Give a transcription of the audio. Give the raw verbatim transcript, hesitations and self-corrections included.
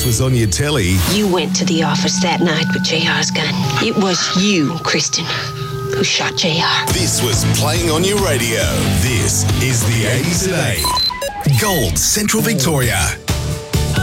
this was on your telly. You went to the office that night with J R's gun. It was you, Kristen, who shot J R. This was playing on your radio. This is the eighties Today. Gold, Central Victoria.